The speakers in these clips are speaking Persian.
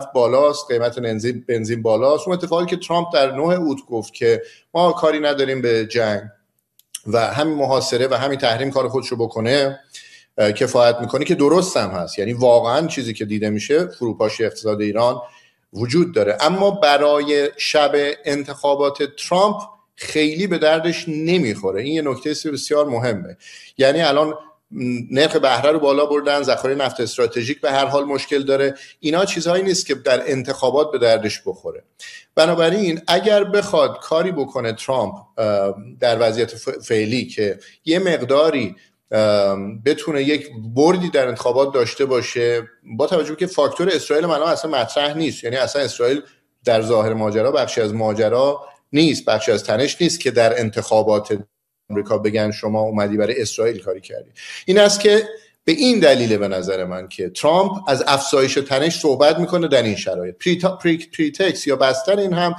نفت بالاست، قیمت بنزین بالاست. اون اتفاقی که ترامپ در 9 اوت گفت که ما کاری نداریم به جنگ و همین محاصره و همین تحریم کار خودشو بکنه کفایت میکنه، که درست هم هست. یعنی واقعا چیزی که دیده میشه فروپاشی اقتصاد ایران وجود داره، اما برای شب انتخابات ترامپ خیلی به دردش نمیخوره. این یه نکته بسیار مهمه. یعنی الان نرخ بهره رو بالا بردن، ذخایر نفت استراتژیک به هر حال مشکل داره. اینا چیزهایی نیست که در انتخابات به دردش بخوره. بنابراین اگر بخواد کاری بکنه ترامپ در وضعیت فعلی که یه مقداری بتونه یک بردی در انتخابات داشته باشه، با توجه که فاکتور اسرائیل اصلا مطرح نیست، یعنی اصلا اسرائیل در ظاهر ماجرا بخشی از ماجرا نیست، بخشی از تنش نیست که در انتخابات آمریکا بگن شما اومدی برای اسرائیل کاری کردی. این است که به این دلیل به نظر من که ترامپ از افزایش تنش صحبت میکنه در این شرایط. پریتکس یا بستر این هم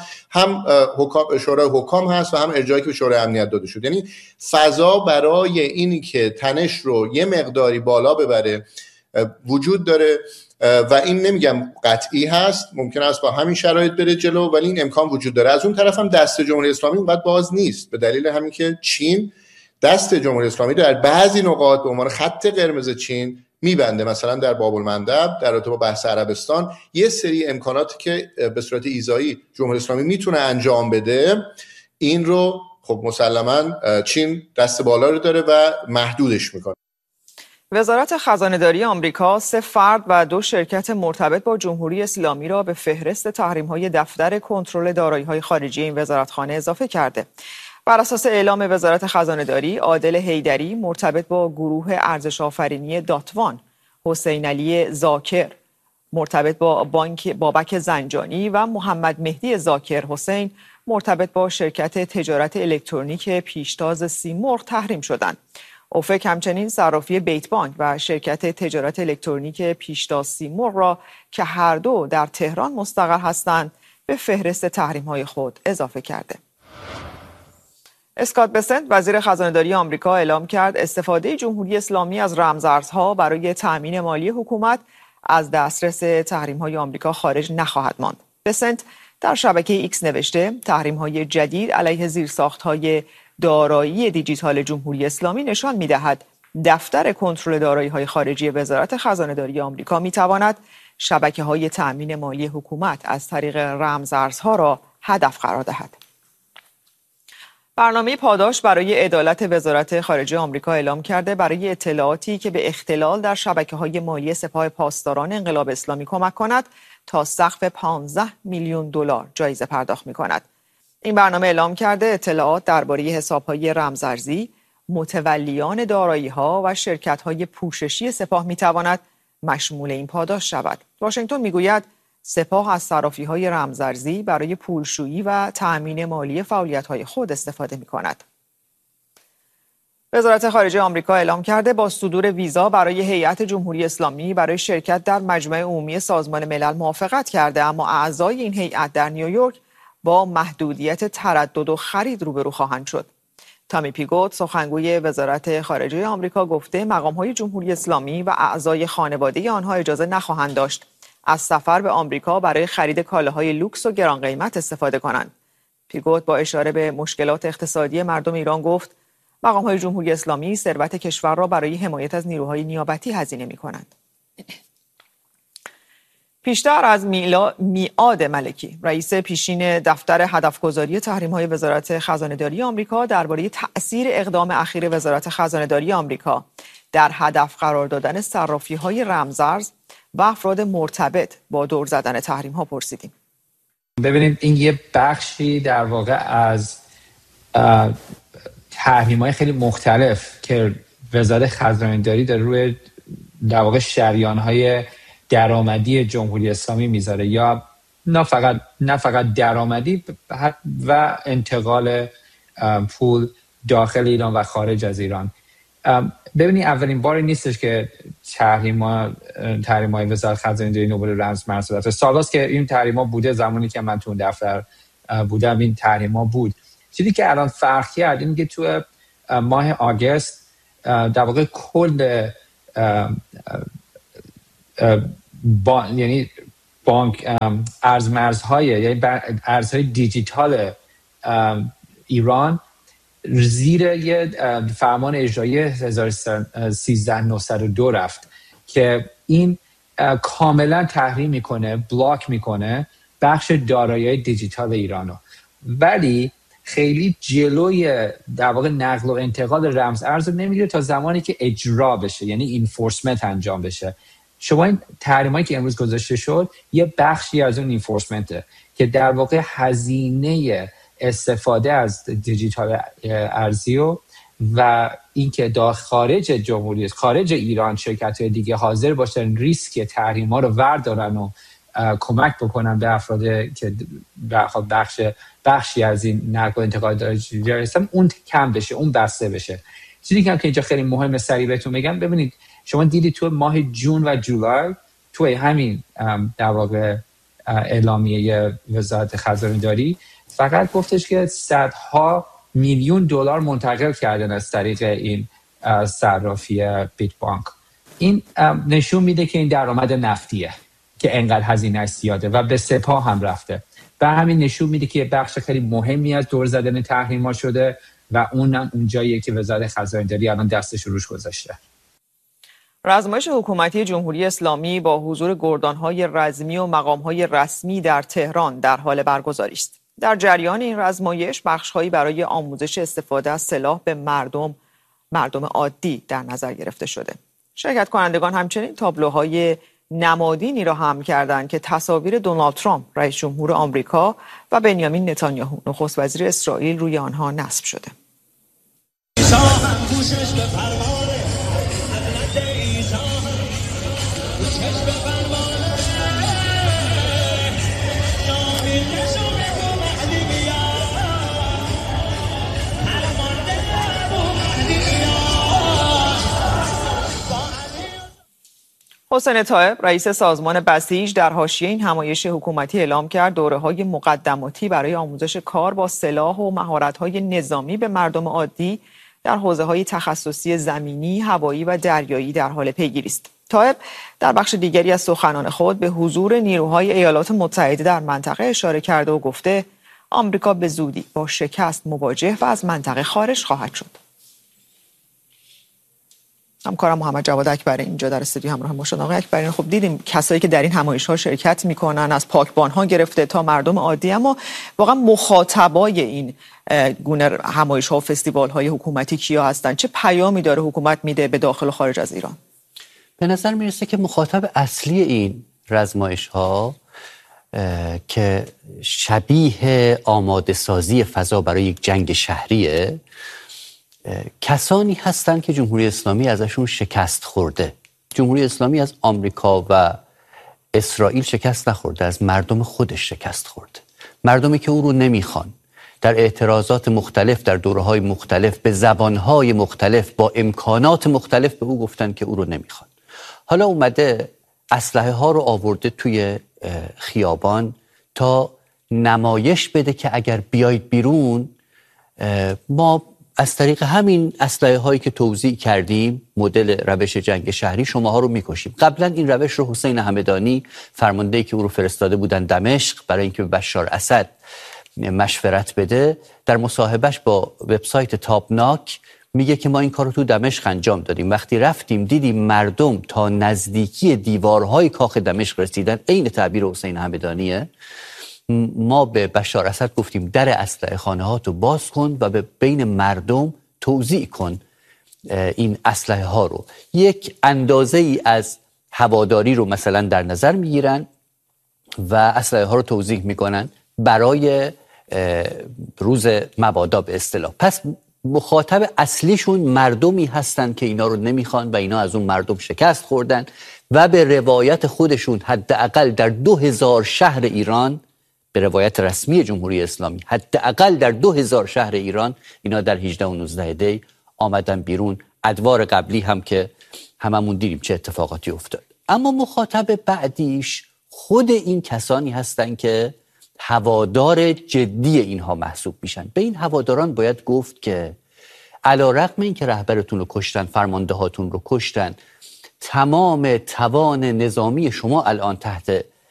شورای حکام هست و هم ارجاعی که به شورای امنیت داده شد. یعنی فضا برای اینی که تنش رو یه مقداری بالا ببره وجود داره و این نمیگم قطعی هست، ممکن است با همین شرایط بره جلو، ولی این امکان وجود داره. از اون طرف هم دست جمهوری اسلامی اونقدر باز نیست، به دلیل همین که چین دست جمهوری اسلامی در بعضی نقاط به عنوان خط قرمز چین میبنده. مثلا در باب المندب، در رابطه با بحث عربستان، یه سری امکاناتی که به صورت ایذایی جمهوری اسلامی میتونه انجام بده، این رو خب مسلماً چین دست بالا رو داره و محدودش میکنه. وزارت خزانه‌داری آمریکا 3 فرد و 2 شرکت مرتبط با جمهوری اسلامی را به فهرست تحریم‌های دفتر کنترل دارایی‌های خارجی این وزارتخانه اضافه کرده. بر اساس اعلام وزارت خزانه‌داری، عادل حیدری مرتبط با گروه ارزش آفرینی داتوان، حسین علی زاکر مرتبط با بانک بابک زنجانی و محمد مهدی زاکر حسین مرتبط با شرکت تجارت الکترونیک پیشتاز سیمرغ تحریم شدند. اوفک همچنین صرافی بیت بانک و شرکت تجارت الکترونیک پیشتاز سیمرغ را که هر دو در تهران مستقر هستند به فهرست تحریم‌های خود اضافه کرده. اسکات بسنت وزیر خزانه‌داری آمریکا اعلام کرد استفاده جمهوری اسلامی از رمزارزها برای تأمین مالی حکومت از دسترس تحریم‌های آمریکا خارج نخواهد ماند. بسنت در شبکه ایکس نوشته تحریم‌های جدید علیه زیرساخت‌های دارایی دیجیتال جمهوری اسلامی نشان می‌دهد دفتر کنترل دارایی‌های خارجی وزارت خزانه‌داری آمریکا می‌تواند شبکه‌های تأمین مالی حکومت از طریق رمزارزها را هدف قرار دهد. برنامه پاداش برای عدالت وزارت خارجه آمریکا اعلام کرده برای اطلاعاتی که به اختلال در شبکه‌های مالی سپاه پاسداران انقلاب اسلامی کمک کند تا سقف 15 میلیون دلار جایزه پرداخت می‌کند. این برنامه اعلام کرده اطلاعات درباره حساب‌های رمزارزی، متولیان دارایی‌ها و شرکت‌های پوششی سپاه می‌تواند مشمول این پاداش شود. واشنگتن می‌گوید سپاه از صرافی‌های رمزارزی برای پولشویی و تأمین مالی فعالیت‌های خود استفاده می‌کند. وزارت خارجه آمریکا اعلام کرده با صدور ویزا برای هیئت جمهوری اسلامی برای شرکت در مجمع عمومی سازمان ملل موافقت کرده، اما اعضای این هیئت در نیویورک با محدودیت تردد و خرید روبرو خواهند شد. تامی پیگوت سخنگوی وزارت خارجه آمریکا گفته مقام‌های جمهوری اسلامی و اعضای خانواده آنها اجازه نخواهند داشت از سفر به آمریکا برای خرید کالاهای لوکس و گران قیمت استفاده کنند. پیگوت با اشاره به مشکلات اقتصادی مردم ایران گفت مقام‌های جمهوری اسلامی ثروت کشور را برای حمایت از نیروهای نیابتی هزینه می‌کنند. پیشتر از میعاد ملکی، رئیس پیشین دفتر هدفگذاری تحریم‌های وزارت خزانه‌داری آمریکا درباره تأثیر اقدام اخیر وزارت خزانه‌داری آمریکا در هدف قرار دادن صرافی‌های رمزارز و افراد مرتبط با دور زدن تحریم‌ها پرسیدیم. ببینید این یه بخشی در واقع از تحریم‌های خیلی مختلف که وزارت خزانه‌داری در روی در واقع شریان‌های درآمدی جمهوری اسلامی میذاره، یا نه فقط درآمدی و انتقال پول داخل ایران و خارج از ایران. ببینید اولین باری نیستش که تحریم‌های وزارت خزانه‌داری نوبل رمز مرسوم. سالاست که این تحریم‌ها بوده، زمانی که من تو دفتر بودم این تحریم‌ها بود. چیزی که الان فرق کرد این که تو ماه آگوست در واقع کل یعنی بانک ارزمرزهای یعنی ارزهای دیجیتال ایران زیر یه فرمان اجرایی 13902 رفت که این کاملا تحریم میکنه، بلاک میکنه بخش دارایی دیجیتال ایرانو، ولی خیلی جلوی در واقع نقل و انتقال رمز ارز رو نمیگیره تا زمانی که اجرا بشه، یعنی اینفورسمنت انجام بشه. شما این تحریمایی که امروز گذاشته شد یه بخشی از اون اینفورسمنته که در واقع هزینه استفاده از دیجیتال ارزی و اینکه خارج جمهوری خارج ایران شرکت‌های دیگه حاضر باشن ریسک تحریم‌ها رو وردارن و کمک بکنن به افراد که بخشی از این نقل و انتقال دارایی هستن، اون کم بشه، اون بسته بشه. چیزی که اینجا خیلی مهمه سریع بهتون بگم، ببینید شما دیدید تو ماه جون و جولای توی همین در واقع اعلامیه وزارت خزانه‌داری فقط گفتش که صدها میلیون دلار منتقل کردن از طریق این صرافی بیت بانک. این نشون میده که این درآمد نفتیه که انقدر هزینه‌اش زیاده و به سپاه هم رفته و همین نشون میده که بخش خیلی مهمی از دور زدن تحریم‌ها شده و اونم اون جاییه که وزارت خزانه‌داری الان دستش روش گذاشته. رزمایش حکومتی جمهوری اسلامی با حضور گردان‌های رزمی و مقام‌های رسمی در تهران در حال برگزاری است. در جریان این رزمایش بخش‌هایی برای آموزش استفاده از سلاح به مردم عادی در نظر گرفته شده. شرکت کنندگان همچنین تابلوهای نمادینی را هم کردند که تصاویر دونالد ترامپ رئیس جمهور آمریکا و بنیامین نتانیاهو نخست وزیر اسرائیل روی آنها نصب شده. حسین طایب رئیس سازمان بسیج در حاشیه این همایش حکومتی اعلام کرد دوره‌های مقدماتی برای آموزش کار با سلاح و مهارت‌های نظامی به مردم عادی در حوزه‌های تخصصی زمینی، هوایی و دریایی در حال پیگیری است. طایب در بخش دیگری از سخنان خود به حضور نیروهای ایالات متحده در منطقه اشاره کرده و گفته آمریکا به زودی با شکست مواجه و از منطقه خارج خواهد شد. همکارم محمد جواد اکبری اینجا در استودیو همراه ما شد. آقای اکبری، خب دیدیم کسایی که در این همایش‌ها شرکت میکنن از پاکبان‌ها گرفته تا مردم عادی، اما واقعا مخاطبای این گونه همایش‌ها و فستیوال‌های حکومتی کیا هستن؟ چه پیامی داره حکومت میده به داخل و خارج از ایران؟ به نظر میرسه که مخاطب اصلی این رزمایش‌ها که شبیه آماده سازی فضا برای یک جنگ شهریه، کسانی هستند که جمهوری اسلامی ازشون شکست خورده. جمهوری اسلامی از آمریکا و اسرائیل شکست نخورده، از مردم خودش شکست خورده. مردمی که او رو نمیخوان، در اعتراضات مختلف در دوره‌های مختلف به زبان‌های مختلف با امکانات مختلف به او گفتن که او رو نمیخوان. حالا اومده اسلحه ها رو آورده توی خیابان تا نمایش بده که اگر بیایید بیرون ما از طریق همین اسلحه هایی که توزیع کردیم، مدل روش جنگ شهری، شماها رو میکشیم. قبلا این روش رو حسین همدانی، فرماندهی که او رو فرستاده بودن دمشق برای اینکه به بشار اسد مشورت بده، در مصاحبهش با وبسایت تابناک میگه که ما این کار رو تو دمشق انجام دادیم. وقتی رفتیم دیدیم مردم تا نزدیکی دیوارهای کاخ دمشق رسیدن، عین تعبیر حسین همدانیه، ما به بشار اسد گفتیم در اسلحه خانه ها تو باز کن و به بین مردم توزیع کن این اسلحه ها رو. یک اندازه ای از هواداری رو مثلا در نظر میگیرن و اسلحه ها رو توزیع میکنن برای روز مبادا به اصطلاح. پس مخاطب اصلیشون مردمی هستن که اینا رو نمیخوان و اینا از اون مردم شکست خوردن و به روایت خودشون حداقل در 2000 شهر ایران، به روایت رسمی جمهوری اسلامی حداقل در 2000 شهر ایران اینا در 18 و 19 دی آمدن بیرون. ادوار قبلی هم که هممون دیدیم چه اتفاقاتی افتاد. اما مخاطب بعدیش خود این کسانی هستن که هوادار جدی اینها محسوب میشن. به این هواداران باید گفت که علیرغم اینکه رهبرتون رو کشتن، فرمانده هاتون رو کشتن، تمام توان نظامی شما الان تحت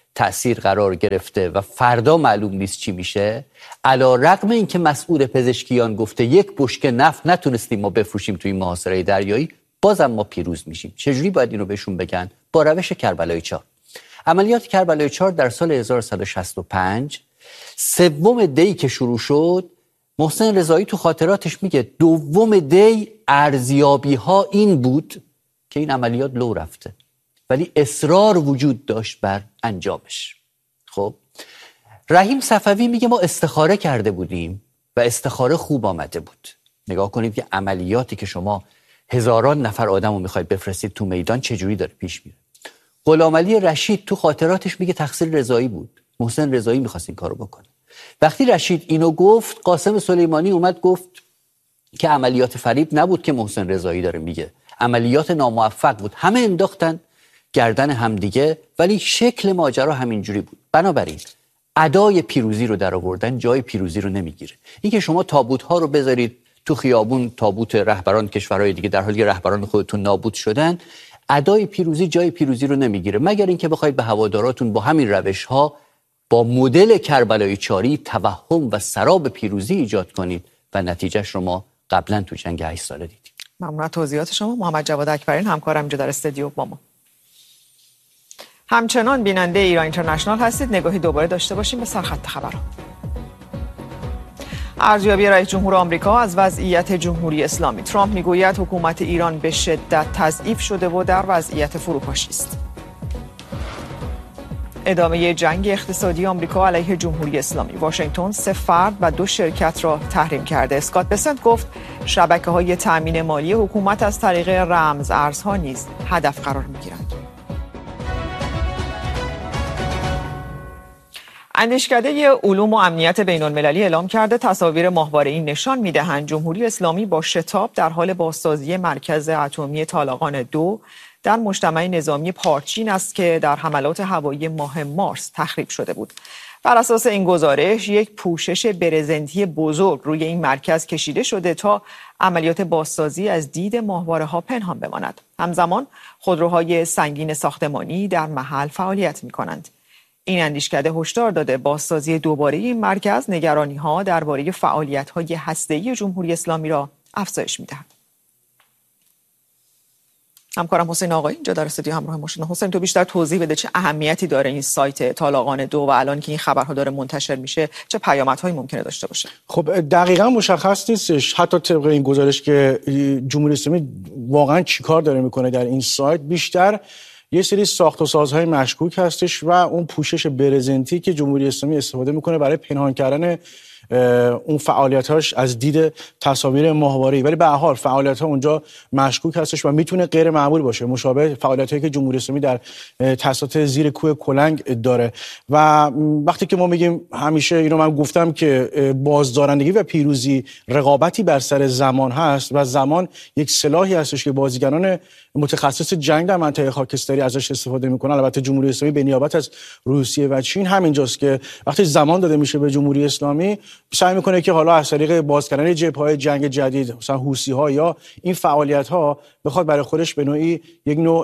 تأثیر قرار گرفته و فردا معلوم نیست چی میشه، علی رغم اینکه مسئول پزشکیان گفته یک بشکه نفت نتونستیم ما بفروشیم توی محاصره دریایی، بازم ما پیروز میشیم. چجوری باید اینو بهشون بگن؟ با روش کربلای 4. عملیات کربلای 4 در سال 1165 سوم دی که شروع شد، محسن رضایی تو خاطراتش میگه دوم دی ارزیابی ها این بود که این عملیات لو رفته، ولی اصرار وجود داشت بر انجامش. خب رحیم صفوی میگه ما استخاره کرده بودیم و استخاره خوب آمده بود. نگاه کنید که عملیاتی که شما هزاران نفر آدم رو میخواید بفرستید تو میدان چجوری داره پیش میره. غلامعلی رشید تو خاطراتش میگه تقصیر رضایی بود، محسن رضایی میخواست این کارو بکنه. وقتی رشید اینو گفت، قاسم سلیمانی اومد گفت که عملیات فریب نبود که محسن رضایی داره میگه، عملیات ناموفق بود. همه انداختن گردن همدیگه، ولی شکل ماجرا همینجوری بود. بنابراین ادای پیروزی رو در آوردن جای پیروزی رو نمیگیره. اینکه شما تابوت ها رو بذارید تو خیابون، تابوت رهبران کشورهای دیگه در حالی که رهبران خودتون نابود شدن، ادای پیروزی جای پیروزی رو نمیگیره، مگر اینکه بخواید به هواداراتون با همین روش ها با مدل کربلای 4 توهم و سراب پیروزی ایجاد کنید و نتیجهش رو ما قبلا تو جنگ 8 ساله دیدیم. ممنون از توضیحات شما. محمد جواد اکبرین همکارم اینجا در استودیو با ما. همچنان بیننده ایران اینترنشنال هستید. نگاهی دوباره داشته باشیم به سرخط خبرها. ارزیابی رئیس جمهور آمریکا از وضعیت جمهوری اسلامی. ترامپ میگوید حکومت ایران به شدت تضعیف شده و در وضعیت فروپاشی است. ادامه جنگ اقتصادی آمریکا علیه جمهوری اسلامی. واشنگتن 3 فرد و 2 شرکت را تحریم کرده. اسکات بسنت گفت شبکه‌های تأمین مالی حکومت از طریق رمز ارزها نیز هدف قرار می‌گیرند. اندیشکده علوم و امنیت بین‌المللی اعلام کرده تصاویر ماهواره‌ای نشان می‌دهند جمهوری اسلامی با شتاب در حال بازسازی مرکز اتمی طالقان 2 در مجتمع نظامی پارچین است که در حملات هوایی ماه مارس تخریب شده بود. بر اساس این گزارش یک پوشش برزنتی بزرگ روی این مرکز کشیده شده تا عملیات بازسازی از دید ماهواره‌ها پنهان بماند. همزمان خودروهای سنگین ساختمانی در محل فعالیت می‌کنند. این اندیشکده هشدار داده بازسازی دوباره این مرکز نگرانی‌ها درباره فعالیت‌های هسته‌ای جمهوری اسلامی را افزایش می‌دهد. همکارم حسین آقایی اینجا در استودیو همراه ما شدن. حسین تو بیشتر توضیح بده چه اهمیتی داره این سایت طالقان 2 و الان که این خبرها داره منتشر میشه چه پیامدهایی ممکنه داشته باشه؟ خب دقیقاً مشخص نیستش حتی طبق این گزارش که جمهوری اسلامی واقعاً چیکار داره میکنه در این سایت. بیشتر یه سری ساخت و سازهای مشکوک هستش و اون پوشش برزنتی که جمهوری اسلامی استفاده میکنه برای پنهان کردن اون فعالیتاش از دید تصاویر ماهواره‌ای، ولی به هر حال فعالیت‌ها اونجا مشکوک هستش و میتونه غیر معمول باشه، مشابه فعالیتایی که جمهوری اسلامی در تاسیسات زیر کوه کلنگ داره. و وقتی که ما میگیم، همیشه اینو من گفتم که بازدارندگی و پیروزی رقابتی بر سر زمان هست و زمان یک سلاحی هستش که بازیگران متخصص جنگ در منطقه خاکستری ازش استفاده میکنن. البته جمهوری اسلامی به نیابت از روسیه و چین همینجاست که وقتی زمان داده میشه به جمهوری اسلامی سعی میکنه که حالا از طریق باز کردن جبهه‌های جنگ جدید مثلا حوثی‌ها یا این فعالیت‌ها بخواد برای خودش به نوعی یک نوع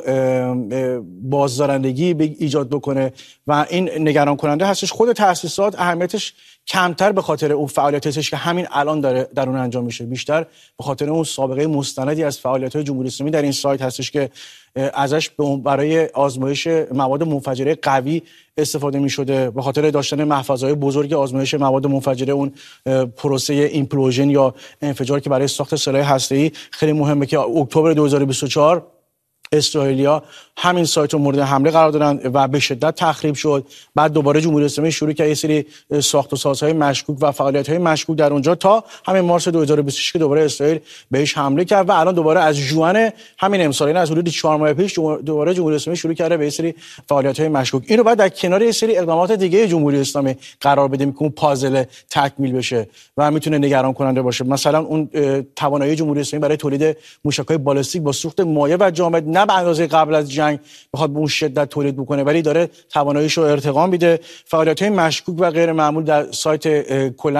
بازدارندگی ایجاد بکنه و این نگران کننده هستش. خود تأسیسات اهمیتش کمتر به خاطر اون فعالیتش که همین الان داره در اون انجام میشه، بیشتر به خاطر اون سابقه مستندی از فعالیت‌های جمهوری اسلامی در این سایت هستش که ازش برای آزمایش مواد منفجره قوی استفاده می‌شده. به خاطر داشتن محفظه‌های بزرگ آزمایش مواد منفجره، اون پروسه ایمپلوژن یا انفجار که برای ساخت سلاح هسته‌ای خیلی مهمه که اکتبر 2024 اسرائیلیا همین سایت رو مورد حمله قرار دادن و به شدت تخریب شد. بعد دوباره جمهوری اسلامی شروع کرد یه سری ساخت و سازهای مشکوک و فعالیت‌های مشکوک در اونجا تا همین مارس 2026 که دوباره اسرائیل بهش حمله کرد و الان دوباره از ژوئن همین امسال، یعنی از حدود 4 ماه پیش، دوباره جمهوری اسلامی شروع کرده به یه سری فعالیت‌های مشکوک. اینو بعد در کنار یه سری اقدامات دیگه جمهوری اسلامی قرار بدیم که اون پازل تکمیل بشه و میتونه نگران کننده باشه. مثلا اون توانایی جمهوری اسلامی برای تولید موشک‌های بالستیک با سوخت مایع و جامد نه به اندازه قبل از جنگ بخواد به اون شدت تولید بکنه، ولی داره تواناییشو ارتقا میده. فعالیت‌های مشکوک و غیر معمول در سایت کلنگ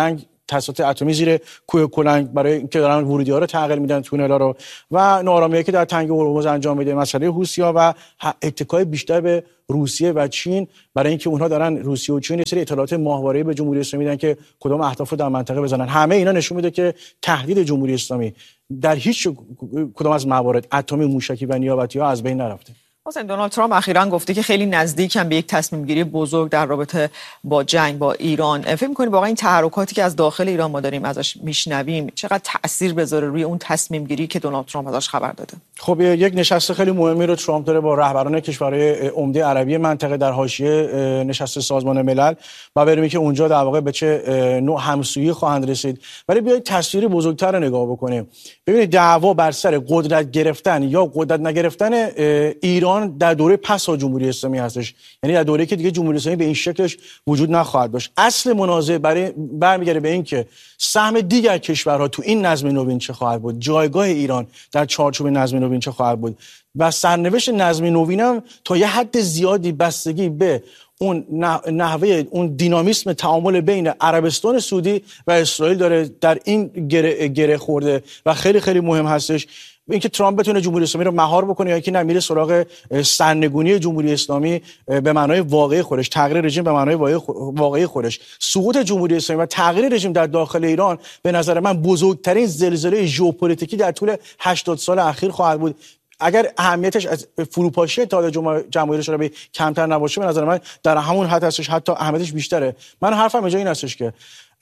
تاسیسات اتمی زیر کوه کلنگ برای اینکه دارن ورودی‌ها رو تغییر میدن، تونل‌ها رو، و ناآرامی‌هایی که در تنگه هرمز انجام میده، مسئله حوثی‌ها و اتکای بیشتر به روسیه و چین برای اینکه اونها دارن روسیه و چین یه سری اطلاعات ماهواره‌ای به جمهوری اسلامی میدن که کدام اهداف رو در منطقه بزنن. همه اینا نشون میده که تهدید جمهوری اسلامی در هیچ کدام از موارد اتمی، موشکی و نیابتی‌ها از بین نرفته. حسین، دونالد ترامپ اخیراً گفته که خیلی نزدیکن به یک تصمیم گیری بزرگ در رابطه با جنگ با ایران. فکر می‌کنید واقعا این تحرکاتی که از داخل ایران ما داریم ازش میشنویم چقدر تأثیر بذاره روی اون تصمیم گیری که دونالد ترامپ ازش خبر داده؟ خب یک نشست خیلی مهمی رو ترامپ داره با رهبران کشورهای عمده عربی منطقه در حاشیه نشست سازمان ملل و بریم که اونجا در واقع به چه نوع همسویی خواهند رسید. ولی بیاید تصویر بزرگتر رو نگاه بکنیم. ببینید دعوا بر سر قدرت گرفتن یا قدرت نگرفتن ایران در دوره پس از جمهوری اسلامی هستش، یعنی در دوره‌ای که دیگه جمهوری اسلامی به این شکلش وجود نخواهد داشت. اصل منازعه برمیگرده به این که سهم دیگر کشورها تو این نظم نوین چه خواهد بود، جایگاه ایران در چارچوب نظم نوین چه خواهد بود و سرنوشت نظم نوین هم تا یه حد زیادی بستگی به اون نحوه اون دینامیسم تعامل بین عربستان سعودی و اسرائیل داره در این گره خورده و خیلی خیلی مهم هستش. اینکه ترامپ بتونه جمهوری اسلامی رو مهار بکنه یا اینکه نمیره سراغ سرنگونی جمهوری اسلامی به معنای واقعی خودش، تغییر رژیم به معنای واقعی خودش. سقوط جمهوری اسلامی و تغییر رژیم در داخل ایران به نظر من بزرگترین زلزله ژئوپلیتیکی در طول 80 سال اخیر خواهد بود. اگر اهمیتش از فروپاشی اتحاد جماهیر شوروی کمتر نباشه، به نظر من در همون حد هستش، حتی اهمیتش بیشتره. من حرفم اینجا این هستش که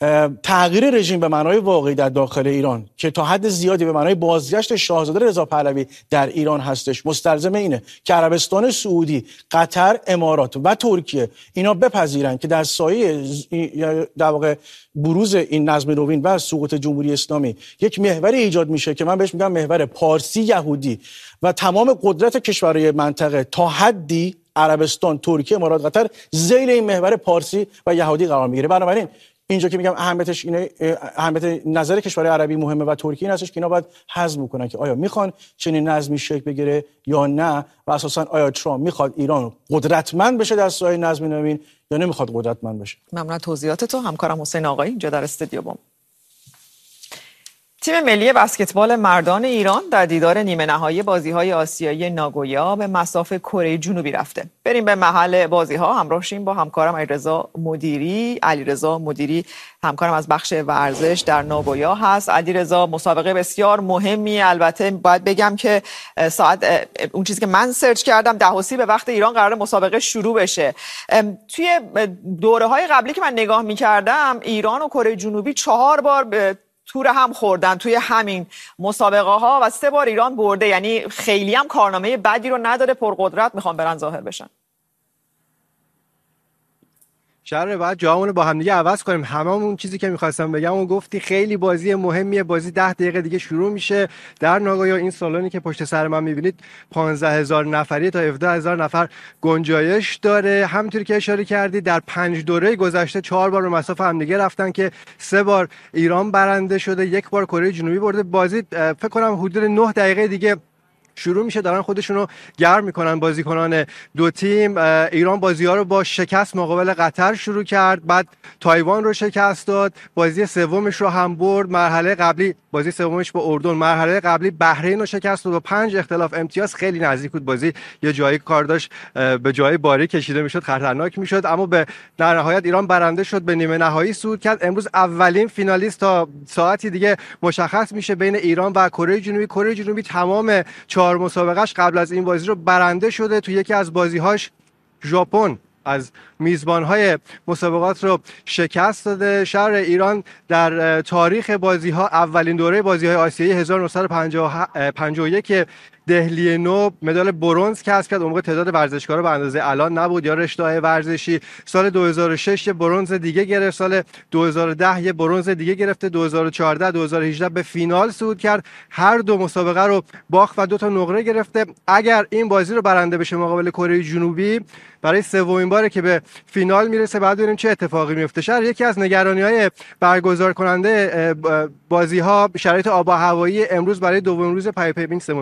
تغییر رژیم به معنای واقعی در داخل ایران که تا حد زیادی به معنای بازگشت شاهزاده رضا پهلوی در ایران هستش، مستلزم اینه که عربستان سعودی، قطر، امارات و ترکیه اینا بپذیرن که در سایه در واقع بروز این نظم نوین و سقوط جمهوری اسلامی یک محور ایجاد میشه که من بهش میگم محور پارسی یهودی و تمام قدرت کشورهای منطقه تا حدی عربستان، ترکیه، امارات، قطر ذیل این محور پارسی و یهودی قرار میگیره. بنابراین اینجا که میگم اهمیتش اینه، اهمیت نظر کشورهای عربی مهمه و ترکیه این هستش که اینا باید حزم کنن که آیا میخوان چنین نظمی شکل بگیره یا نه و اساسا آیا ترامپ میخواد ایران قدرتمند بشه در سایه نظم نوین یا نمیخواد قدرتمند بشه. ممنون توضیحات تو. همکارم حسین آقایی اینجا در استودیو بام. تیم ملی بسکتبال مردان ایران در دیدار نیمه نهایی بازی‌های آسیایی ناگویا به مصاف کره جنوبی رفته. بریم به محل بازی‌ها. همراه شیم با همکارم علیرضا مدیری همکارم از بخش ورزش در ناگویا هست. علیرضا، مسابقه بسیار مهمی، البته باید بگم که ساعت اون چیزی که من سرچ کردم 10:30 به وقت ایران قرار مسابقه شروع بشه. توی دوره‌های قبلی که من نگاه می‌کردم ایران و کره جنوبی 4 بار به تور هم خوردن توی همین مسابقه ها و 3 بار ایران برده، یعنی خیلی هم کارنامه بدی رو نداره، پرقدرت میخوان برن ظاهر بشن. شهر بعد جامون با هم دیگه عوض کنیم. هممون چیزی که می‌خواستم بگم و گفتی، خیلی بازی مهمیه. بازی 10 دقیقه دیگه شروع میشه در ناگویا. این سالونی که پشت سر من می‌بینید 15000 نفری تا 17000 نفر گنجایش داره. همونطوری که اشاره کردی در 5 دوره گذشته 4 بار به مصاف هم دیگه رفتن که 3 بار ایران برنده شده، 1 بار کره جنوبی برده. بازی فکر کنم حدود 9 دقیقه دیگه شروع میشه. دارن خودشونو گرم میکنن بازیکنان دو تیم. ایران بازی‌ها رو با شکست مقابل قطر شروع کرد، بعد تایوان رو شکست داد، بازی سومش رو هم برد. مرحله قبلی بازی سومش با اردن، مرحله قبلی بحرین رو شکست داد با 5 اختلاف امتیاز. خیلی نزدیک بود بازی، یه جایی کار داشت به جای باری کشیده میشد، خطرناک میشد، اما در نهایت ایران برنده شد، به نیمه نهایی صعود کرد. امروز اولین فینالیست تا ساعتی دیگه مشخص میشه بین ایران و کره جنوبی. کره جنوبی تمام 4 مسابقهش قبل از این بازی رو برنده شده. تو یکی از بازی‌هاش ژاپن از میزبان‌های مسابقات رو شکست داده. شهر ایران در تاریخ بازی‌ها اولین دوره بازی‌های آسیایی 1951 دهلی نو مدال برنز کسب کرد. اون موقع تعداد ورزشکارا به اندازه الان نبود یا رشته‌های ورزشی. سال 2006 یه برنز دیگه گرفت، سال 2010 یه برنز دیگه گرفته، 2014 2018 به فینال صعود کرد. هر دو مسابقه رو باخت و 2 تا نقره گرفته. اگر این بازی رو برنده بشه مقابل کره جنوبی، برای سومین باره که به فینال میرسه. بعد ببینیم چه اتفاقی میفته. شهر یکی از نگرانی‌های برگزار کننده بازی‌ها شرایط آب و هوایی امروز برای دومین روز پی سومین روزی که من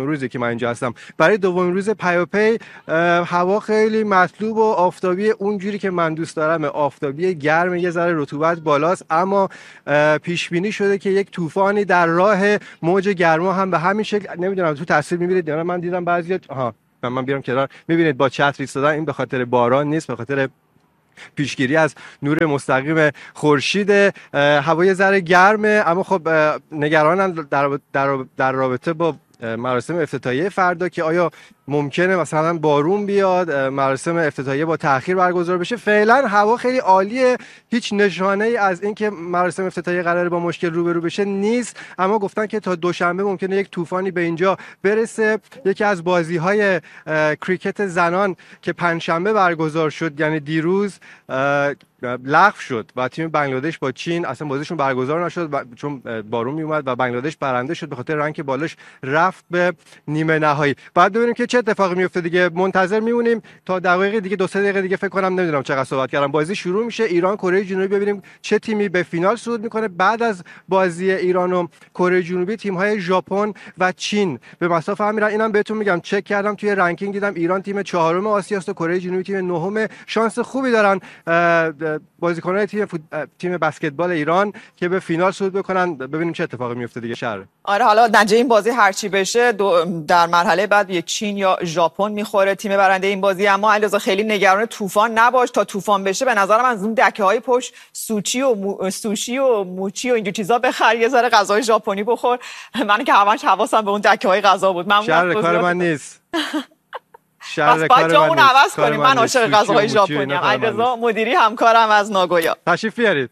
اینجا هستم. برای دومین روز پیاپی هوا خیلی مطلوب و آفتابی، اونجوری که من دوست دارم، آفتابی گرم، یه ذره رطوبت بالاست، اما پیش بینی شده که یک طوفانی در راه موج گرما هم به همین شکل. نمیدونم تو تصویر میبینید یا نه، من دیدم بعضی من بیارم کنار، میبینید با چتر ایستادن. این به خاطر باران نیست، به خاطر پیشگیری از نور مستقیم خورشید. هوای ذره گرمه، اما خب نگرانم در رابطه با مراسم افتتاحیه فردا که آیا ممکنه مثلا بارون بیاد، مراسم افتتاحیه با تأخیر برگزار بشه. فعلا هوا خیلی عالیه، هیچ نشانه ای از این که مراسم افتتاحیه قراره با مشکل روبرو بشه نیست، اما گفتن که تا دوشنبه ممکنه یک طوفانی به اینجا برسه. یکی از بازی‌های کریکت زنان که پنجشنبه برگزار شد، یعنی دیروز، لغو شد و تیم بنگلادش با چین اصلا بازیشون برگزار نشد چون بارون می اومد و بنگلادش برنده شد به خاطر رنگ بالاش رفت به نیمه نهایی. بعد ببینیم که چه اتفاقی میفته دیگه. منتظر میمونیم تا دقایق دیگه، 2-3 دقیقه دیگه فکر کنم، نمیدونم چقدر صحبت کردم، بازی شروع میشه. ایران کره جنوبی، ببینیم چه تیمی به فینال صعود میکنه. بعد از بازی ایران و کره جنوبی تیم‌های ژاپن و چین به مسافت هم میرن. اینم بهتون میگم چک کردم توی رنکینگ، دیدم ایران تیم 4م آسیاست و کره جنوبی تیم 9م. شانس خوبی دارن بازیکنان تیم بسکتبال ایران که به فینال صعود بکنن. ببینیم چه اتفاقی میفته دیگه. شهر آره، حالا نتیجه این بازی هرچی بشه در مرحله بعد یک چین یا ژاپن میخوره تیم برنده این بازی. اما علیرضا خیلی نگران طوفان نباش، تا طوفان بشه به نظر من از اون دکه‌های پشت سوشی و موچی و اینجور چیزا بخر، یه ذره غذای ژاپنی بخور. من که همش حواسم به اون دکه‌های غذا بود. شهر کار من نیست. پس باید جامون عوض کنیم. من عاشق غذاهای ژاپنی ام. علیرضا مدیری همکارم از ناگویا. تشریف بیارید.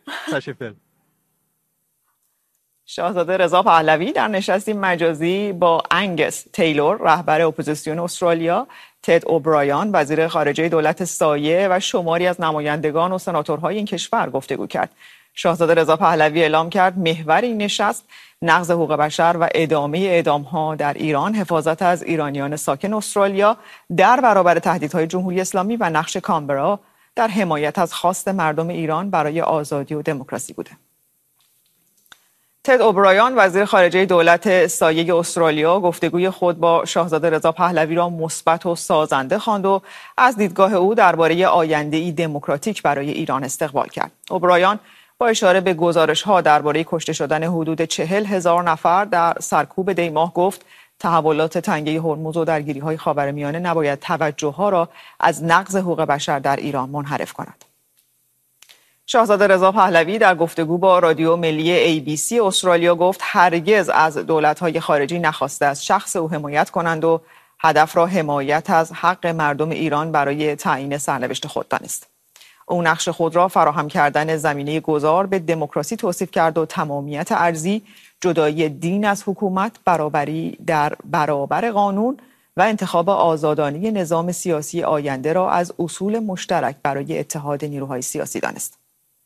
شاهزاده رضا پهلوی در نشستی مجازی با انگس تیلور رهبر اپوزیسیون استرالیا، تد اوبرایان وزیر خارجه دولت سایه و شماری از نمایندگان و سناتورهای این کشور گفتگو کرد. شاهزاده رضا پهلوی اعلام کرد محور این نشست نقض حقوق بشر و ادامه اعدام‌ها در ایران، حفاظت از ایرانیان ساکن استرالیا در برابر تهدیدهای جمهوری اسلامی و نقش کانبرا در حمایت از خواست مردم ایران برای آزادی و دموکراسی بوده. تد اوبرایان وزیر خارجه دولت سایه استرالیا گفتگوی خود با شاهزاده رضا پهلوی را مثبت و سازنده خواند و از دیدگاه او درباره آینده‌ای دموکراتیک برای ایران استقبال کرد. اوبرایان با اشاره به گزارش‌ها درباره کشته شدن حدود 40,000 نفر در سرکوب دیماه گفت تحولات تنگه هرمز و درگیری‌های خاورمیانه نباید توجه‌ها را از نقض حقوق بشر در ایران منحرف کند. شاهزاده رضا پهلوی در گفتگو با رادیو ملی ABC استرالیا گفت هرگز از دولت‌های خارجی نخواسته از شخص او حمایت کنند و هدف را حمایت از حق مردم ایران برای تعیین سرنوشت خود دانست. او نقش خود را فراهم کردن زمینه گذار به دموکراسی توصیف کرد و تمامیت ارضی، جدایی دین از حکومت، برابری در برابر قانون و انتخاب آزادانه نظام سیاسی آینده را از اصول مشترک برای اتحاد نیروهای سیاسی دانست.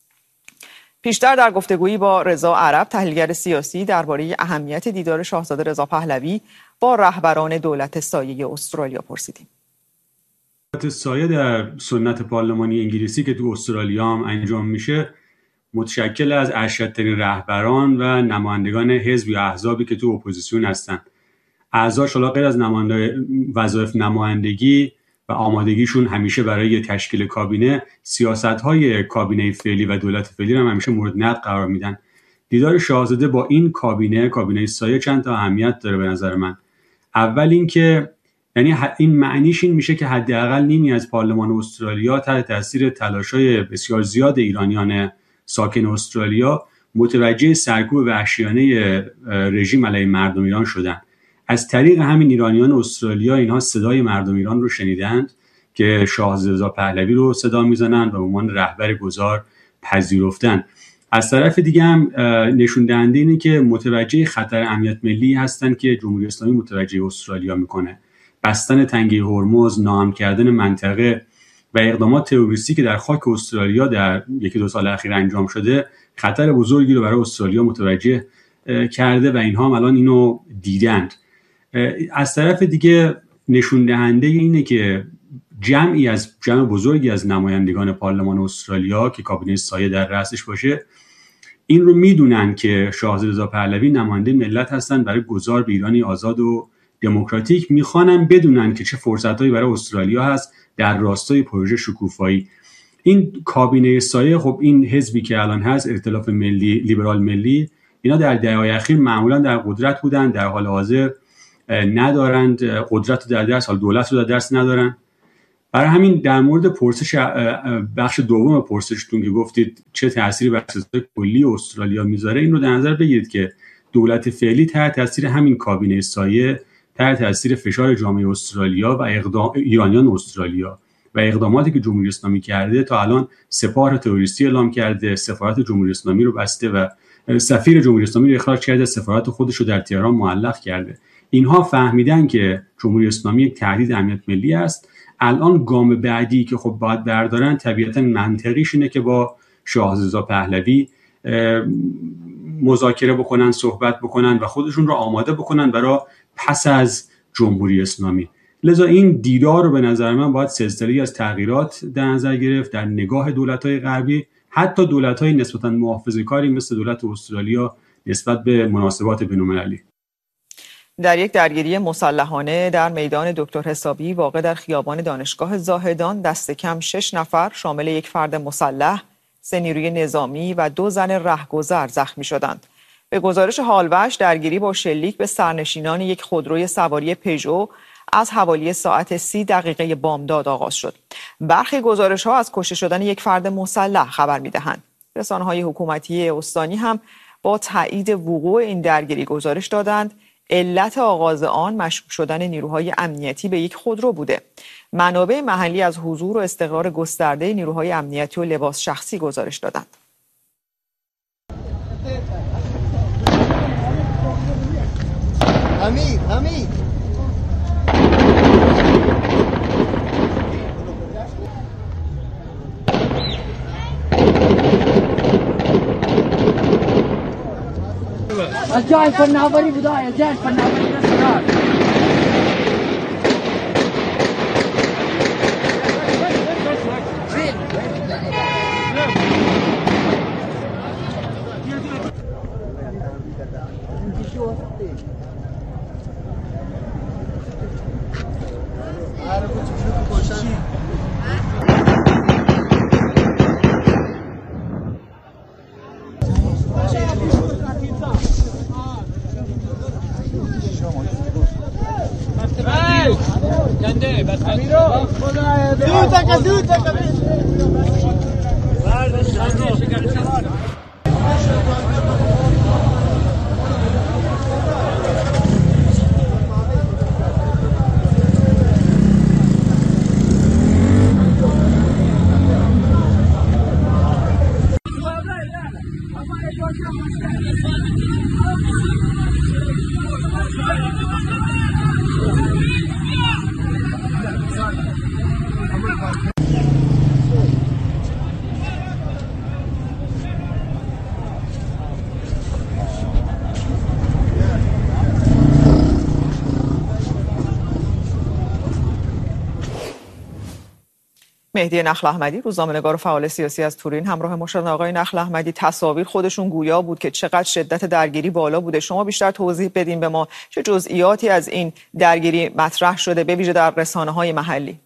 پیشتر در گفتگویی با رضا عرب تحلیلگر سیاسی درباره اهمیت دیدار شاهزاده رضا پهلوی با رهبران دولت سایه استرالیا پرسیدیم. دولت سایه در سنت پارلمانی انگلیسی که تو استرالیا هم انجام میشه متشکل از ارشدترین رهبران و نمایندگان حزب یا احزابی که تو اپوزیسیون هستن. اعضاش حالا غیر از وظایف نمایندگی و آمادگیشون همیشه برای تشکیل کابینه، سیاست‌های کابینه فعلی و دولت فعلی هم همیشه مورد نقد قرار میدن. دیدار شاهزاده با این کابینه سایه چند تا اهمیت داره به نظر من. اول اینکه یعنی این معنیش این میشه که حداقل نیمی از پارلمان استرالیا تحت تاثیر تلاش‌های بسیار زیاد ایرانیان ساکن استرالیا متوجه سرکوب وحشیانه رژیم علیه مردم ایران شدن. از طریق همین ایرانیان استرالیا اینها صدای مردم ایران رو شنیدند که شاهزاده رضا پهلوی رو صدا میزنند و به عنوان رهبر گذار پذیرفتند. از طرف دیگه هم نشون دهنده اینه که متوجه خطر امنیت ملی هستند که جمهوری اسلامی متوجه استرالیا میکنه. بستن تنگه هرمز، ناامن کردن منطقه و اقدامات تروریستی که در خاک استرالیا در 1-2 سال اخیر انجام شده خطر بزرگی رو برای استرالیا متوجه کرده و اینها هم الان اینو دیدند. از طرف دیگه نشون دهنده اینه که جمع بزرگی از نمایندگان پارلمان استرالیا که کابینه سایه در رأسش باشه این رو میدونن که شاهزاده رضا پهلوی نماینده ملت هستن برای گذار به ایرانی آزاد و دموکراتیک میخوانن بدونن که چه فرصتایی برای استرالیا هست در راستای پروژه شکوفایی. این کابینه سایه، خب این حزبی که الان هست، ائتلاف ملی لیبرال ملی، اینا در دهه‌های اخیر معمولا در قدرت بودن، در حال حاضر ندارند قدرت رو در دست، حال دولت رو در دست ندارن. برای همین در مورد پرسش بخش دوم پرسشتون که گفتید چه تأثیری بر سیاست کلی استرالیا میذاره، این رو در نظر بگیرید که دولت فعلی تحت تاثیر همین کابینه سایه، تحت تاثیر فشار جامعه استرالیا و ایرانیان استرالیا و اقداماتی که جمهوری اسلامی کرده، تا الان سپاه تروریستی اعلام کرده، سفارت جمهوری اسلامی رو بسته و سفیر جمهوری اسلامی رو اخراج کرده، سفارت خودش رو در تهران معلق کرده. اینها فهمیدن که جمهوری اسلامی یک تهدید امنیت ملی است. الان گام بعدی که خب باید بردارن طبیعتا منطقیش اینه که با شاهزاده پهلوی مذاکره بکنن، صحبت بکنن و خودشون رو آماده بکنن برای پس از جمهوری اسلامی. لذا این دیدار رو به نظر من باید سلسله‌ای از تغییرات در نظر گرفت در نگاه دولت‌های غربی، حتی دولت‌های نسبتاً محافظه‌کاری مثل دولت استرالیا نسبت به مناسبات بین‌المللی. در یک درگیری مسلحانه در میدان دکتر حسابی واقع در خیابان دانشگاه زاهدان دست کم 6 نفر شامل یک فرد مسلح، 3 نیروی نظامی و 2 زن رهگذر زخمی شدند. به گزارش هالوش درگیری با شلیک به سرنشینان یک خودروی سواری پژو از حوالی ساعت 30 دقیقه بامداد آغاز شد. برخی گزارش‌ها از کشته شدن یک فرد مسلح خبر می‌دهند. رسانه‌های حکومتی استانی هم با تایید وقوع این درگیری گزارش دادند علت آغاز آن مشکوک شدن نیروهای امنیتی به یک خودرو بوده. منابع محلی از حضور و استقرار گسترده نیروهای امنیتی و لباس شخصی گزارش دادند. حمید از جای فناوری بوده، از جای فناوری رسیدار. مهدی نخل احمدی، روزنامه‌نگار و فعال سیاسی از تورین، همراه ما شدن. آقای نخل احمدی، تصاویر خودشون گویا بود که چقدر شدت درگیری بالا بوده. شما بیشتر توضیح بدین به ما چه جزئیاتی از این درگیری مطرح شده، به ویژه در رسانه‌های محلی؟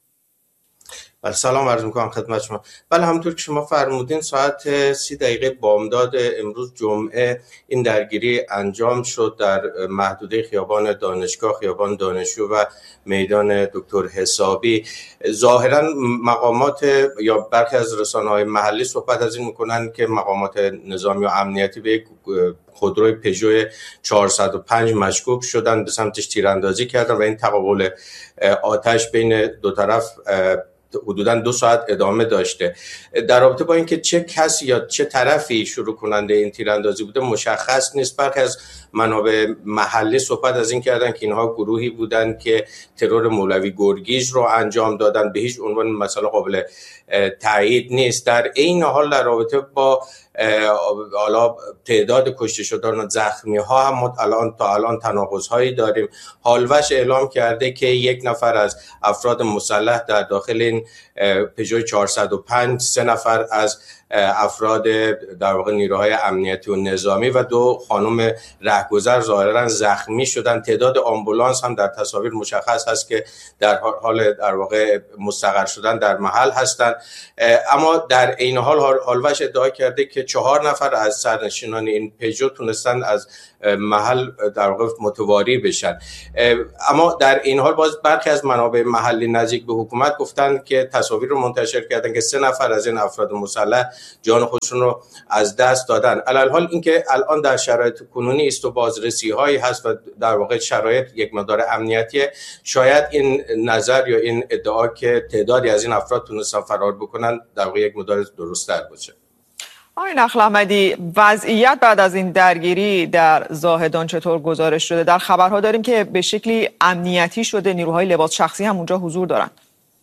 بله، سلام عرض می‌کنم خدمت شما. بله، همونطور که شما فرمودین ساعت 30 دقیقه بامداد امروز جمعه این درگیری انجام شد در محدوده خیابان دانشگاه، خیابان دانشجو و میدان دکتر حسابی. ظاهرا مقامات یا برخی از رسانه‌های محلی صحبت از این می‌کنند که مقامات نظامی و امنیتی به یک خودروی پژو 405 مشکوک شدن، به سمتش تیراندازی کردن و این تقابل آتش بین دو طرف حدوداً 2 ساعت ادامه داشته. در رابطه با اینکه چه کسی یا چه طرفی شروع کننده این تیراندازی بوده مشخص نیست. برخی از منابع محلی صحبت از این کردن که اینها گروهی بودند که ترور مولوی گرگیز رو انجام دادن. به هیچ عنوان مسئله قابل تایید نیست. در این حال در رابطه با حالا تعداد کشته شدن و زخمی ها هم تا الان تناقض‌هایی داریم. هالوش اعلام کرده که 1 نفر از افراد مسلح در داخل این پژو 405، 3 نفر از افراد در واقع نیروهای امنیتی و نظامی و 2 خانم رهگذر ظاهرا زخمی شدن. تعداد آمبولانس هم در تصاویر مشخص هست که در حال در واقع مستقر شدن در محل هستند. اما در این حال هالوش ادعا کرده که 4 نفر از سرنشینان این پژو تونستن از محل در واقع متواری بشن. اما در این حال باز برخی از منابع محلی نزدیک به حکومت گفتن که تصاویر رو منتشر کردن که 3 نفر از این افراد مسلح جان خودشون رو از دست دادن. علی‌الحال اینکه الان در شرایط کنونی است و بازرسی هایی هست و در واقع شرایط یک مقدار امنیتی، شاید این نظر یا این ادعا که تعدادی از این افراد تونستن فرار بکنن در واقع یک مقدار درست‌تر باشه. آقای نخل‌احمدی، وضعیت بعد از این درگیری در زاهدان چطور گزارش شده؟ در خبرها داریم که به شکلی امنیتی شده، نیروهای لباس شخصی هم اونجا حضور دارند.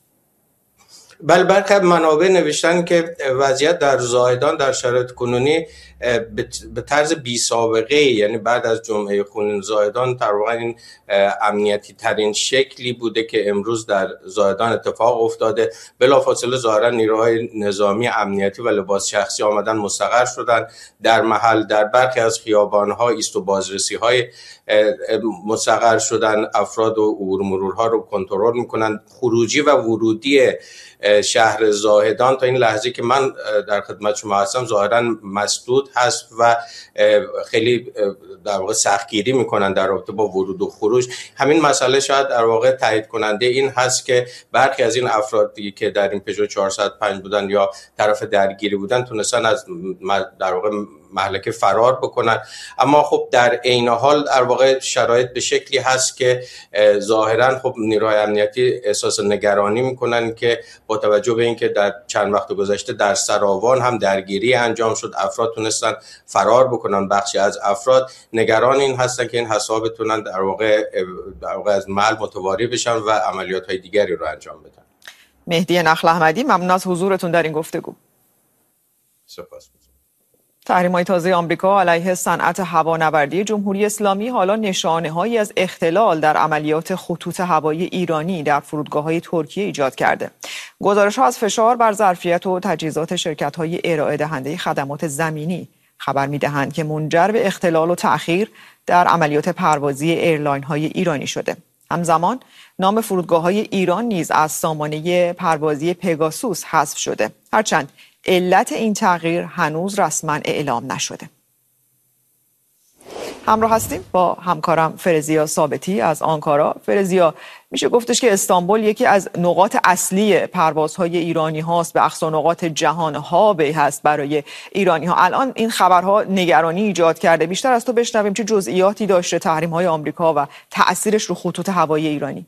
بله، برخی منابع نوشتن که وضعیت در زاهدان در شرایط کنونی به طرز بی سابقه، یعنی بعد از جمعه خونین زاهدان در واقع این امنیتی ترین شکلی بوده که امروز در زاهدان اتفاق افتاده. بلافاصله ظاهرا نیروهای نظامی، امنیتی و لباس شخصی آمدن مستقر شدن در محل. در برخی از خیابان‌ها ایست و بازرسی‌های مستقر شدن، افراد و عبور مرورها رو کنترل می‌کنن. خروجی و ورودی شهر زاهدان تا این لحظه که من در خدمت شما هستم ظاهرا مسدود هست و خیلی در واقع سختگیری میکنن در رابطه با ورود و خروج. همین مسئله شاید در واقع تایید کننده این هست که برخی از این افرادی که در این پژو 405 بودن یا طرف درگیری بودن تونستن از در واقع مهلکه فرار بکنن. اما خب در عین حال در واقع شرایط به شکلی هست که ظاهرا خب نیروهای امنیتی احساس نگرانی میکنن که با توجه به اینکه در چند وقت گذشته در سراوان هم درگیری انجام شد، افراد تونستن فرار بکنن. بخشی از افراد نگران این هستن که این حساب بتونن در واقع از محل متواری بشن و عملیات‌های دیگری رو انجام بدن. مهدی نخل‌احمدی، ممنون از حضورتون در این گفتگو. سپاس. تحریم‌های تازه آمریکا علیه صنعت هوانوردی جمهوری اسلامی حالا نشانه‌هایی از اختلال در عملیات خطوط هوایی ایرانی در فرودگاه‌های ترکیه ایجاد کرده. گزارش‌ها از فشار بر ظرفیت و تجهیزات شرکت‌های ارائه دهنده خدمات زمینی خبر می‌دهند که منجر به اختلال و تأخیر در عملیات پروازی ایرلاین‌های ایرانی شده. همزمان نام فرودگاه‌های ایران نیز از سامانه پروازی پگاسوس حذف شده، هرچند علت این تغییر هنوز رسما اعلام نشده. همراه هستیم با همکارم فرزیا ثابتی از آنکارا. فرزیا، میشه گفتش که استانبول یکی از نقاط اصلی پروازهای ایرانی هاست، به اقصا نقاط جهان هابی هست برای ایرانی ها. الان این خبرها نگرانی ایجاد کرده. بیشتر از تو بشنویم چه جزئیاتی داشته تحریم های آمریکا و تأثیرش رو خطوط هوایی ایرانی.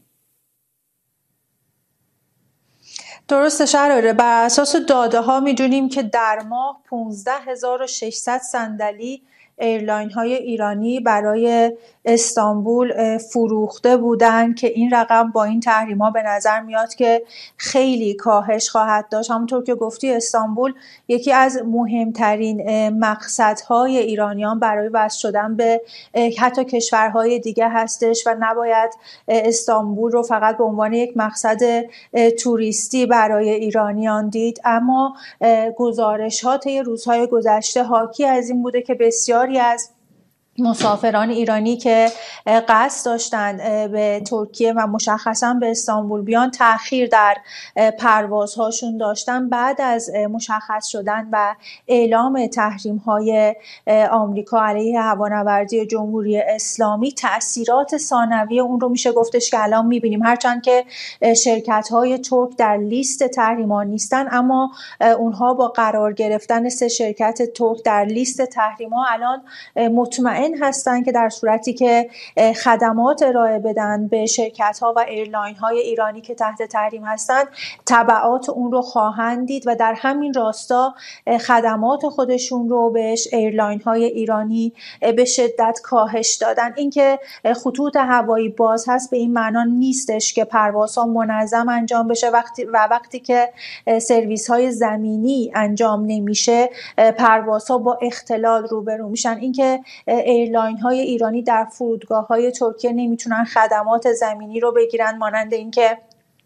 درسته شراره. بر اساس داده ها میدونیم که در ماه 15600 صندلی ایرلاین های ایرانی برای استانبول فروخته بودن که این رقم با این تحریم ها به نظر میاد که خیلی کاهش خواهد داشت. همونطور که گفتی استانبول یکی از مهمترین مقصدهای ایرانیان برای وصل شدن به حتی کشورهای دیگه هستش و نباید استانبول رو فقط به عنوان یک مقصد توریستی برای ایرانیان دید. اما گزارش ها طی روزهای گذشته حاکی از این بوده که بسیاری از مسافران ایرانی که قصد داشتن به ترکیه و مشخصا به استانبول بیان تأخیر در پروازهاشون داشتن. بعد از مشخص شدن و اعلام تحریم‌های آمریکا علیه هوانوردی جمهوری اسلامی تأثیرات ثانوی اون رو میشه گفتش که الان می‌بینیم. هرچند که شرکت‌های ترک در لیست تحریم‌ها نیستن، اما اونها با قرار گرفتن 3 شرکت ترک در لیست تحریم‌ها الان مطمئن هستند که در صورتی که خدمات ارائه بدن به شرکت‌ها و ایرلاین‌های ایرانی که تحت تحریم هستند تبعات اون رو خواهند دید و در همین راستا خدمات خودشون رو به ایرلاین‌های ایرانی به شدت کاهش دادن. اینکه خطوط هوایی باز هست به این معنا نیستش که پروازها منظم انجام بشه وقتی که سرویس‌های زمینی انجام نمیشه پروازها با اختلال روبرو میشن. اینکه ایرلاین‌های ایرانی در فرودگاه‌های ترکیه نمیتونن خدمات زمینی رو بگیرن، مانند اینکه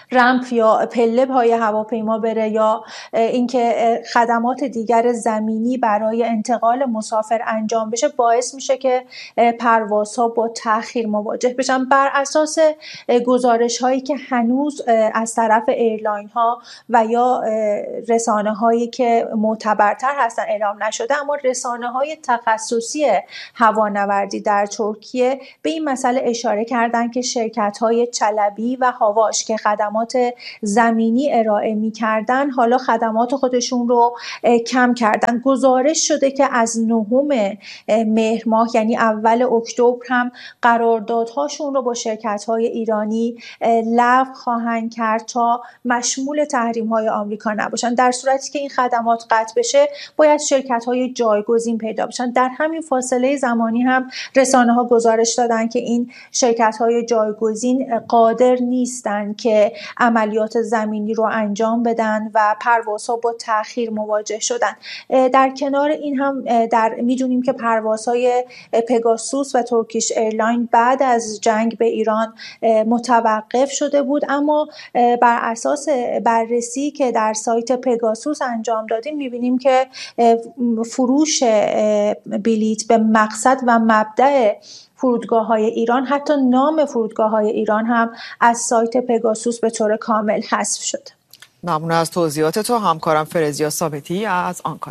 رمپ یا پله پای هواپیما بره یا اینکه خدمات دیگر زمینی برای انتقال مسافر انجام بشه باعث میشه که پروازها با تأخیر مواجه بشن. بر اساس گزارش هایی که هنوز از طرف ایرلاین ها و یا رسانه هایی که معتبرتر هستن اعلام نشده، اما رسانه های تخصصی هوانوردی در ترکیه به این مسئله اشاره کردن که شرکت های چلبی و هاواش که خدمات زمینی ارائه می‌کردن حالا خدمات خودشون رو کم کردن. گزارش شده که از 9 مهر ماه یعنی اول اکتبر هم قراردادهاشون رو با شرکت‌های ایرانی لغو خواهند کرد تا مشمول تحریم‌های آمریکا نباشن. در صورتی که این خدمات قطع بشه باید شرکت‌های جایگزین پیدا بشن. در همین فاصله زمانی هم رسانه‌ها گزارش دادن که این شرکت‌های جایگزین قادر نیستن که عملیات زمینی رو انجام بدن و پروازها با تأخیر مواجه شدن. در کنار این هم میدونیم که پروازهای پگاسوس و ترکیش ایرلاین بعد از جنگ به ایران متوقف شده بود، اما بر اساس بررسی که در سایت پگاسوس انجام دادیم میبینیم که فروش بلیت به مقصد و مبدأ فرودگاه‌های ایران، حتی نام فرودگاه‌های ایران هم از سایت پگاسوس به طور کامل حذف شد. ممنون از توضیحات تو همکارم فرزیا ثابتی از آنکارا.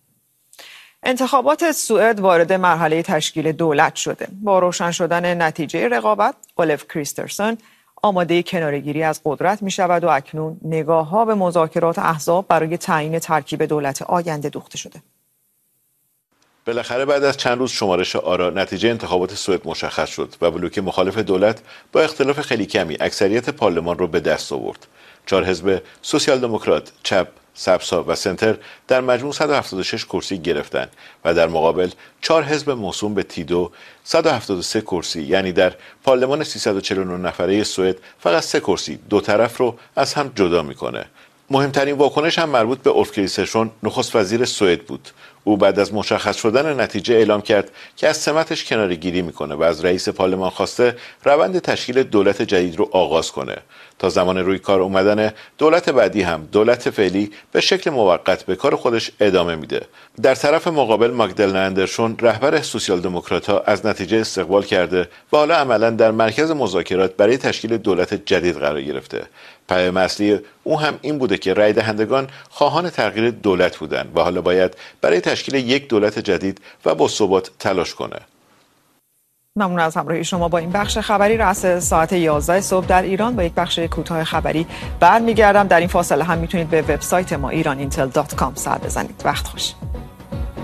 انتخابات سوئد وارد مرحله تشکیل دولت شده. با روشن شدن نتیجه رقابت، اولف کریسترسن آماده کناره‌گیری از قدرت می شود و اکنون نگاه‌ها به مذاکرات احزاب برای تعیین ترکیب دولت آینده دوخته شده. بالاخره بعد از چند روز شمارش آرا نتیجه انتخابات سوئد مشخص شد و بلوک مخالف دولت با اختلاف خیلی کمی اکثریت پارلمان را به دست آورد. 4 حزب سوسیال دموکرات، چپ، سبزها و سنتر در مجموع 176 کرسی گرفتند و در مقابل 4 حزب موسوم به تیدو 173 کرسی، یعنی در پارلمان 349 نفره سوئد فقط 3 کرسی دو طرف رو از هم جدا میکنه. مهمترین واکنش هم مربوط به اولف کریسترسن، نخست وزیر سوئد بود. او بعد از مشخص شدن نتیجه اعلام کرد که از سمتش کناره‌گیری میکنه و از رئیس پارلمان خواسته روند تشکیل دولت جدید رو آغاز کنه. تا زمان روی کار اومدن دولت بعدی هم دولت فعلی به شکل موقت به کار خودش ادامه میده. در طرف مقابل ماگدالنا اندرسون رهبر سوسیال دموکرات‌ها از نتیجه استقبال کرده و حالا عملاً در مرکز مذاکرات برای تشکیل دولت جدید قرار گرفته. پیام اصلی او هم این بوده که رای دهندگان خواهان تغییر دولت بودند و حالا باید برای تشکیل یک دولت جدید و با ثبات تلاش کنه. ممنون از همراهی شما با این بخش خبری. رأس ساعت 11 صبح در ایران با یک بخش کوتاه خبری برمیگردم. در این فاصله هم میتونید به وبسایت ما iranIntel.com سر بزنید. وقت خوش.